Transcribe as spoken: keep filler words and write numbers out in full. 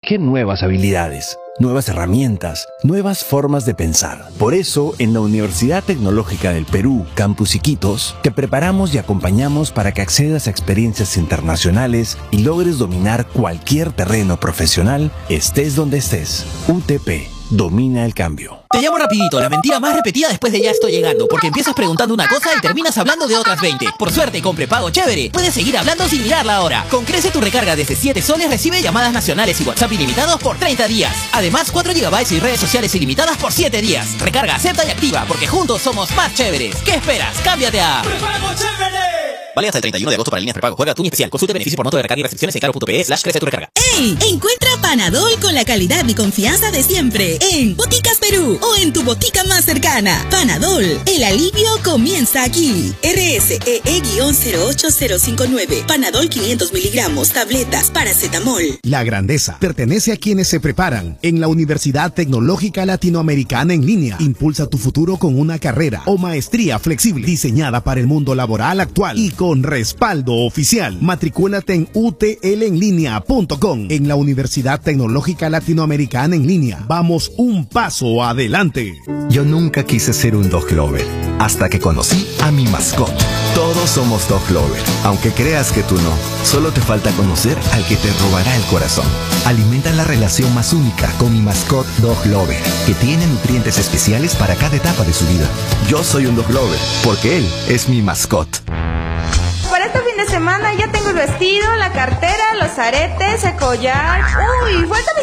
qué nuevas habilidades, nuevas herramientas, nuevas formas de pensar. Por eso, en la Universidad Tecnológica del Perú, Campus Iquitos, te preparamos y acompañamos para que accedas a experiencias internacionales y logres dominar cualquier terreno profesional, estés donde estés. U T P. Domina el cambio. Te llamo rapidito, la mentira más repetida después de ya estoy llegando, porque empiezas preguntando una cosa y terminas hablando de otras veinte. Por suerte, con prepago chévere, puedes seguir hablando sin mirar la hora. Con Crece tu recarga desde siete soles recibe llamadas nacionales y WhatsApp ilimitados por treinta días. Además, cuatro gigabytes y redes sociales ilimitadas por siete días. Recarga, acepta y activa, porque juntos somos más chéveres. ¿Qué esperas? ¡Cámbiate a Prepago Chévere! Vale hasta el treinta y uno de agosto para líneas prepago. Juega tu especial. Consulta beneficios por noto de recarga y restricciones en claro.pe slash crece tu recarga. ¡Ey! Encuentra Panadol con la calidad y confianza de siempre en Boticas Perú o en tu botica más cercana. Panadol, el alivio comienza aquí. R S E E cero ocho cero cinco nueve. Panadol quinientos miligramos, tabletas, paracetamol. La grandeza pertenece a quienes se preparan en la Universidad Tecnológica Latinoamericana en línea. Impulsa tu futuro con una carrera o maestría flexible diseñada para el mundo laboral actual y con respaldo oficial. Matricúlate en U T L en línea punto com. En la Universidad Tecnológica Latinoamericana en línea. Vamos un paso adelante. Yo nunca quise ser un dog lover, hasta que conocí a mi mascota. Todos somos dog lover, aunque creas que tú no. Solo te falta conocer al que te robará el corazón. Alimenta la relación más única con mi mascota Dog Lover, que tiene nutrientes especiales para cada etapa de su vida. Yo soy un dog lover, porque él es mi mascota. Para este fin de semana ya tengo el vestido, la cartera, los aretes, el collar. Uy, falta mi